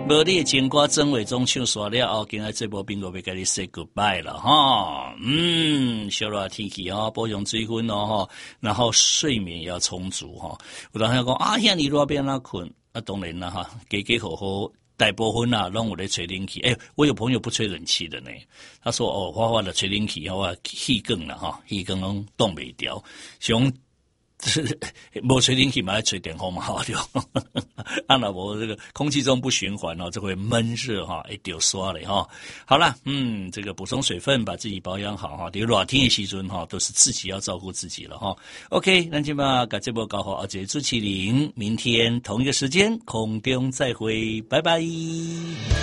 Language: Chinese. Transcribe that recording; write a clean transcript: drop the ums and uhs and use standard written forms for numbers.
无你的情歌曾伟忠唱煞了后，今仔这波宾果要跟你 say goodbye 了哈。小热天气哈，补充水分哦哈，然后睡眠要充足哈。有当时讲啊，遐你热变哪困？啊，当然啦哈，家好好。大部分啊，拢有咧吹冷气。我有朋友不吹冷气的呢。他说：“我的吹冷气，我气更了哈，气更拢冻袂掉。像无吹冷气嘛，吹电风嘛好掉。啊，那无这个空气中不循环哦，就会闷热哈，会丢刷嘞哈。好了，这个补充水分，把自己保养好哈。这个热天的时阵哈，都是自己要照顾自己了哈。OK， 那就把这波搞好，而且朱启麟，明天同一个时间空中再会，拜拜。